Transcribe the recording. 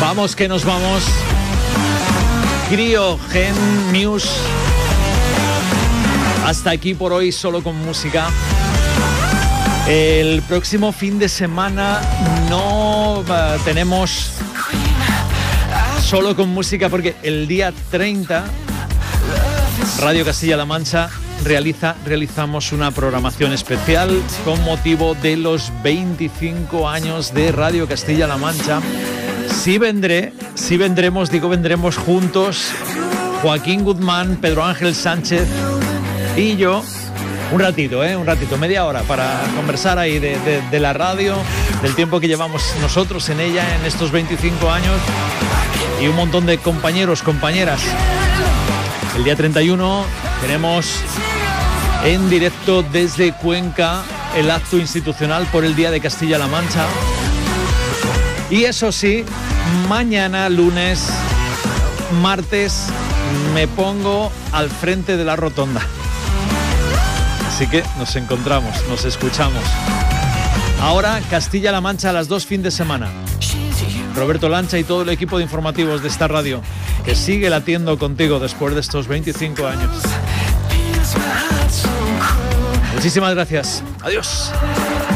Vamos que nos vamos. Criogen Muse. Hasta aquí por hoy, solo con música. El próximo fin de semana no tenemos solo con música porque el día 30 Radio Castilla-La Mancha realizamos una programación especial con motivo de los 25 años de Radio Castilla-La Mancha. Sí vendremos juntos, Joaquín Guzmán, Pedro Ángel Sánchez y yo, un ratito, media hora para conversar ahí de la radio, del tiempo que llevamos nosotros en ella en estos 25 años y un montón de compañeros, compañeras. El día 31 tenemos en directo desde Cuenca el acto institucional por el Día de Castilla-La Mancha. Y eso sí, mañana, lunes, martes, me pongo al frente de la rotonda. Así que nos encontramos, nos escuchamos. Ahora, Castilla-La Mancha a las 2 fin de semana. Roberto Lancha y todo el equipo de informativos de esta radio, que sigue latiendo contigo después de estos 25 años. Muchísimas gracias. Adiós.